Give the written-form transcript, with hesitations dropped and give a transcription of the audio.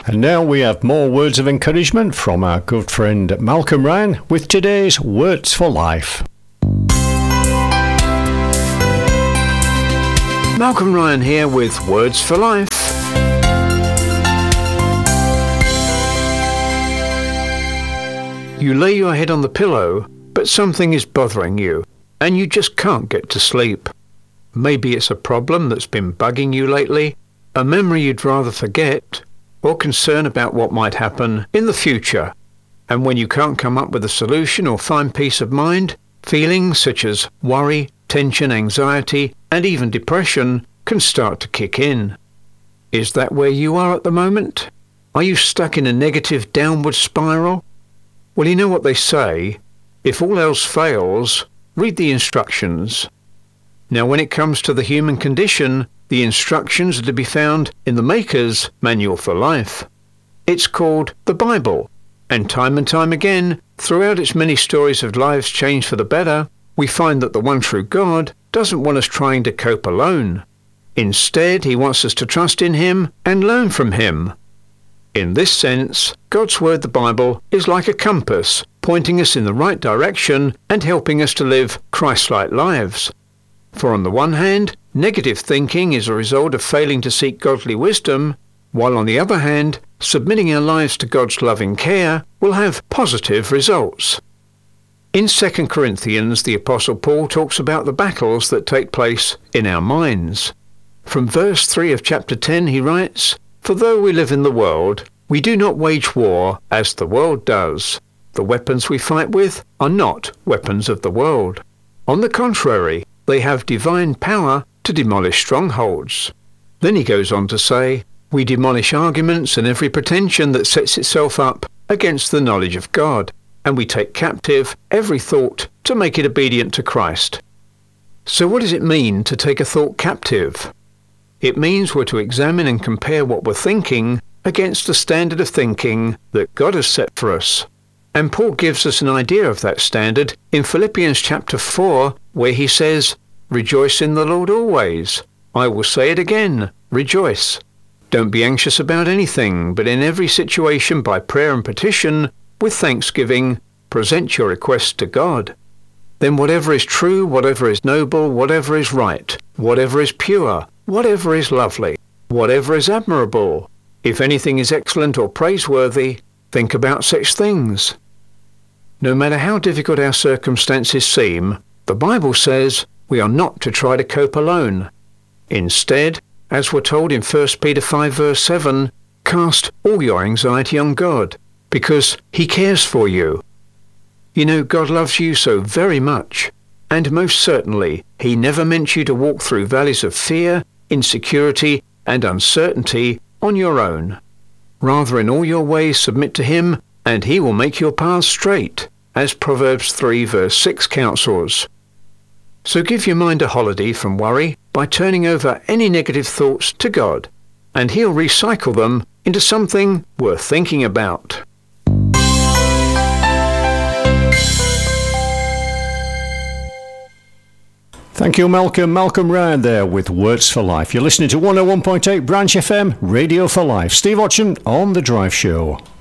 And now we have more words of encouragement from our good friend Malcolm Ryan with today's Words for Life. Malcolm Ryan here with Words for Life. You lay your head on the pillow, but something is bothering you, and you just can't get to sleep. Maybe it's a problem that's been bugging you lately, a memory you'd rather forget, or concern about what might happen in the future. And when you can't come up with a solution or find peace of mind, feelings such as worry, tension, anxiety, and even depression can start to kick in. Is that where you are at the moment? Are you stuck in a negative downward spiral? Well, you know what they say, if all else fails, read the instructions. Now, when it comes to the human condition, the instructions are to be found in the Maker's Manual for Life. It's called the Bible, and time again, throughout its many stories of lives changed for the better, we find that the one true God doesn't want us trying to cope alone. Instead, he wants us to trust in him and learn from him. In this sense, God's Word, the Bible, is like a compass, pointing us in the right direction and helping us to live Christ-like lives. For on the one hand, negative thinking is a result of failing to seek godly wisdom, while on the other hand, submitting our lives to God's loving care will have positive results. In 2 Corinthians, the Apostle Paul talks about the battles that take place in our minds. From verse 3 of chapter 10 he writes, "For though we live in the world, we do not wage war as the world does. The weapons we fight with are not weapons of the world. On the contrary, they have divine power to demolish strongholds." Then he goes on to say, "We demolish arguments and every pretension that sets itself up against the knowledge of God, and we take captive every thought to make it obedient to Christ." So what does it mean to take a thought captive? It means we're to examine and compare what we're thinking against the standard of thinking that God has set for us. And Paul gives us an idea of that standard in Philippians chapter 4, where he says, "Rejoice in the Lord always. I will say it again, rejoice. Don't be anxious about anything, but in every situation by prayer and petition, with thanksgiving, present your requests to God. Then whatever is true, whatever is noble, whatever is right, whatever is pure, whatever is lovely, whatever is admirable, if anything is excellent or praiseworthy, think about such things." No matter how difficult our circumstances seem, the Bible says we are not to try to cope alone. Instead, as we're told in 1 Peter 5 verse 7, cast all your anxiety on God, because he cares for you. You know, God loves you so very much, and most certainly he never meant you to walk through valleys of fear, insecurity, and uncertainty on your own. Rather, in all your ways submit to him, and he will make your paths straight, as Proverbs 3 verse 6 counsels. So give your mind a holiday from worry by turning over any negative thoughts to God, and he'll recycle them into something worth thinking about. Thank you, Malcolm. Malcolm Ryan there with Words for Life. You're listening to 101.8 Branch FM, Radio for Life. Steve Otchen on The Drive Show.